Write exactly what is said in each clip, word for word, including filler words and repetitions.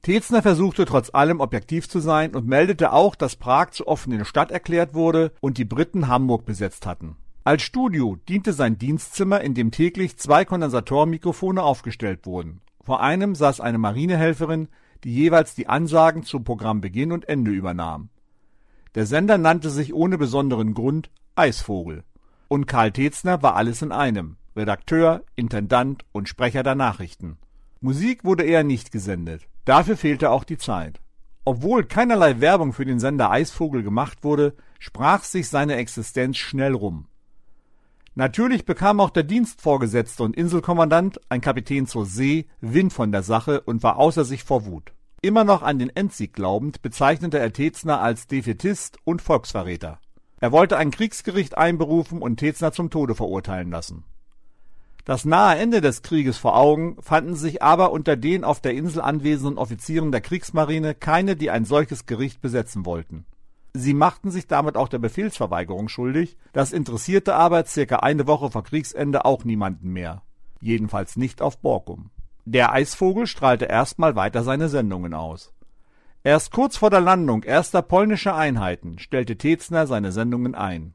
Tetzner versuchte trotz allem objektiv zu sein und meldete auch, dass Prag zur offenen Stadt erklärt wurde und die Briten Hamburg besetzt hatten. Als Studio diente sein Dienstzimmer, in dem täglich zwei Kondensatorenmikrofone aufgestellt wurden. Vor einem saß eine Marinehelferin, die jeweils die Ansagen zu Programmbeginn und Ende übernahm. Der Sender nannte sich ohne besonderen Grund Eisvogel. Und Karl Tetzner war alles in einem: Redakteur, Intendant und Sprecher der Nachrichten. Musik wurde eher nicht gesendet. Dafür fehlte auch die Zeit. Obwohl keinerlei Werbung für den Sender Eisvogel gemacht wurde, sprach sich seine Existenz schnell rum. Natürlich bekam auch der Dienstvorgesetzte und Inselkommandant, ein Kapitän zur See, Wind von der Sache und war außer sich vor Wut. Immer noch an den Endsieg glaubend, bezeichnete er Tetzner als Defaitist und Volksverräter. Er wollte ein Kriegsgericht einberufen und Tetzner zum Tode verurteilen lassen. Das nahe Ende des Krieges vor Augen, fanden sich aber unter den auf der Insel anwesenden Offizieren der Kriegsmarine keine, die ein solches Gericht besetzen wollten. Sie machten sich damit auch der Befehlsverweigerung schuldig, das interessierte aber circa eine Woche vor Kriegsende auch niemanden mehr. Jedenfalls nicht auf Borkum. Der Eisvogel strahlte erstmal weiter seine Sendungen aus. Erst kurz vor der Landung erster polnischer Einheiten stellte Tetzner seine Sendungen ein.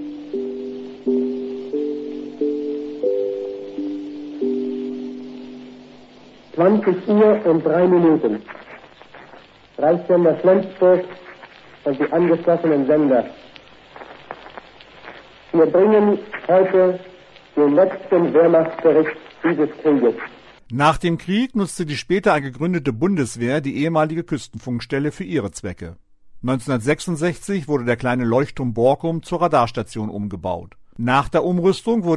zwanzig Uhr und drei Minuten. Reichssender Flensburg und die angeschlossenen Sender. Wir bringen heute den letzten Wehrmachtsbericht dieses Krieges. Nach dem Krieg nutzte die später gegründete Bundeswehr die ehemalige Küstenfunkstelle für ihre Zwecke. neunzehnhundertsechsundsechzig wurde der kleine Leuchtturm Borkum zur Radarstation umgebaut. Nach der Umrüstung wurde